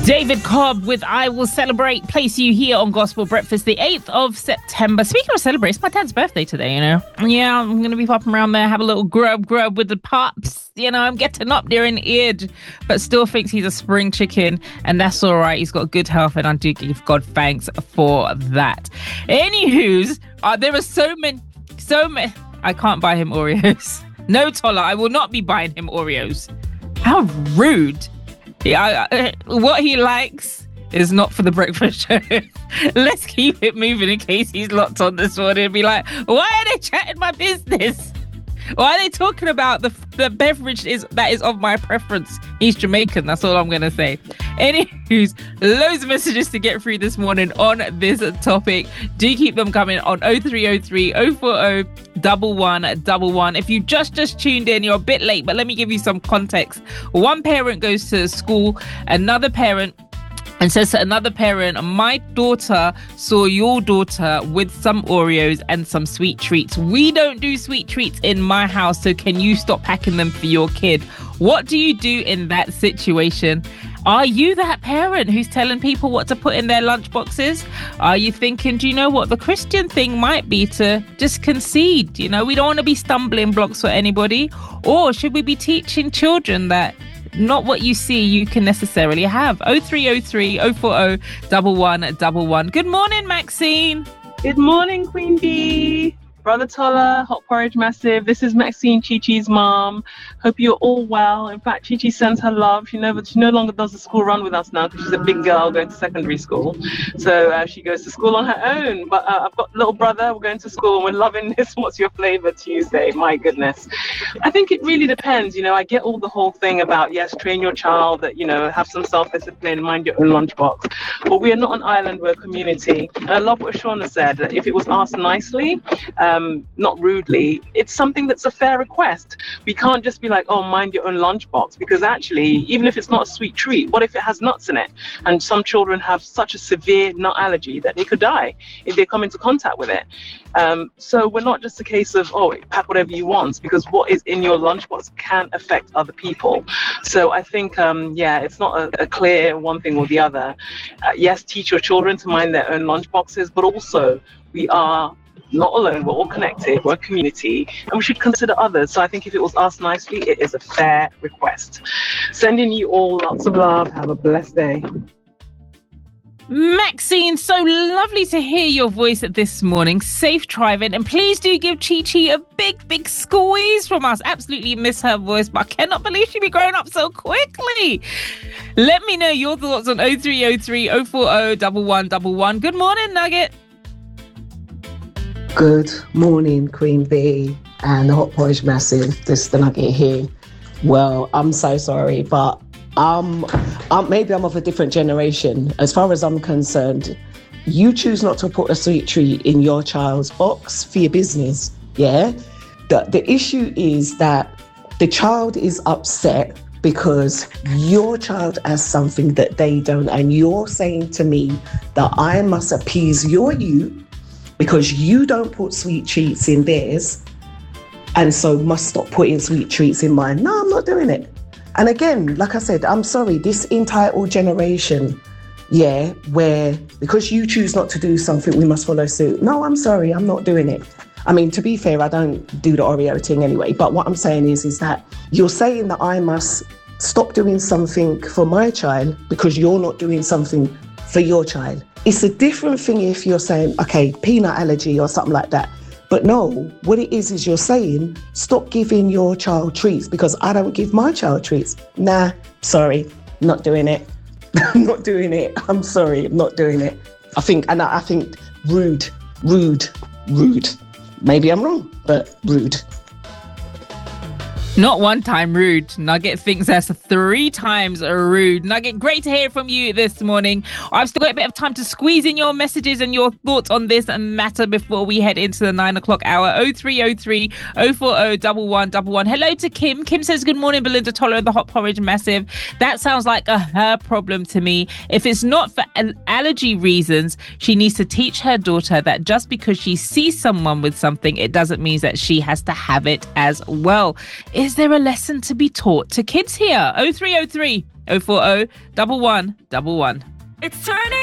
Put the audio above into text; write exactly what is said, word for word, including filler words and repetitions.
David Cobb with I Will Celebrate, place you here on Gospel Breakfast, the eighth of September. Speaking of celebrate, it's my dad's birthday today, you know. Yeah, I'm going to be popping around there, have a little grub grub with the pops. You know, I'm getting up there in age, but still thinks he's a spring chicken, and that's all right. He's got good health, and I do give God thanks for that. Anywho's, uh, there are so many, so many. I can't buy him Oreos. No, Tola, I will not be buying him Oreos. How rude. Yeah, uh, what he likes is not for the breakfast show. Let's keep it moving in case he's locked on this one and be like, why are they chatting my business? Why are they talking about the the beverage is that is of my preference? He's Jamaican, that's all I'm going to say. Anywho's, loads of messages to get through this morning on this topic. Do keep them coming on oh three oh three, oh four oh, one one one one. If you just just tuned in, you're a bit late, but let me give you some context. One parent goes to school, another parent and says to another parent, my daughter saw your daughter with some Oreos and some sweet treats. We don't do sweet treats in my house, so can you stop packing them for your kid? What do you do in that situation? Are you that parent who's telling people what to put in their lunch boxes? Are you thinking, do you know what the Christian thing might be to just concede? You know, we don't want to be stumbling blocks for anybody. Or should we be teaching children that not what you see you can necessarily have? oh three oh three, oh four oh, one one one one. Good morning, Maxine. Good morning, Queen Bee. Brother Tola, Hot Porridge Massive. This is Maxine, Chi-Chi's mom. Hope you're all well. In fact, Chi-Chi sends her love. She never, she no longer does the school run with us now because she's a big girl going to secondary school. So uh, she goes to school on her own. But uh, I've got a little brother. We're going to school and we're loving this What's Your Flavor Tuesday. My goodness. I think it really depends. You know, I get all the whole thing about, yes, train your child, that, you know, have some self-discipline, mind your own lunchbox. But we are not an island, we're a community. And I love what Shauna said, that if it was asked nicely, um, Um, not rudely, it's something that's a fair request. We can't just be like, oh, mind your own lunchbox, because actually, even if it's not a sweet treat, what if it has nuts in it? And some children have such a severe nut allergy that they could die if they come into contact with it. Um, so we're not just a case of, oh, pack whatever you want, because what is in your lunchbox can affect other people. So I think, um, yeah, it's not a, a clear one thing or the other. Uh, yes, teach your children to mind their own lunchboxes, but also we are not alone, we're all connected, we're a community, and we should consider others. So I think if it was asked nicely, it is a fair request. Sending you all lots of love. Have a blessed day. Maxine, so lovely to hear your voice this morning. Safe driving, and please do give Chi-Chi a big, big squeeze from us. Absolutely miss her voice, but I cannot believe she'd be growing up so quickly. Let me know your thoughts on oh three oh three, oh four oh, one one one one. Good morning, Nugget. Good morning, Queen Bee and the Hot Porridge Massive. This is the Nugget here. Well, I'm so sorry, but um, um, maybe I'm of a different generation. As far as I'm concerned, you choose not to put a sweet treat in your child's box for your business, yeah? The, the issue is that the child is upset because your child has something that they don't, and you're saying to me that I must appease your youth because you don't put sweet treats in theirs, and so must stop putting sweet treats in mine. No, I'm not doing it. And again, like I said, I'm sorry, this entitled generation, yeah, where because you choose not to do something, we must follow suit. No, I'm sorry, I'm not doing it. I mean, to be fair, I don't do the Oreo thing anyway, but what I'm saying is, is that you're saying that I must stop doing something for my child because you're not doing something for your child. It's a different thing if you're saying, okay, peanut allergy or something like that. But no, what it is, is you're saying, stop giving your child treats because I don't give my child treats. Nah, sorry, not doing it. I'm not doing it. I'm sorry, I'm not doing it. I think, and I think rude, rude, rude. Maybe I'm wrong, but rude. Not one time rude. Nugget thinks that's three times rude. Nugget, great to hear from you this morning. I've still got a bit of time to squeeze in your messages and your thoughts on this matter before we head into the nine o'clock hour. oh three oh three, oh four oh, one one one one. Hello to Kim. Kim says, good morning, Belinda Toller, the Hot Porridge Massive. That sounds like a her problem to me. If it's not for allergy reasons, she needs to teach her daughter that just because she sees someone with something, it doesn't mean that she has to have it as well. Is there a lesson to be taught to kids here? oh three oh three, oh four oh, one one one one. It's turning!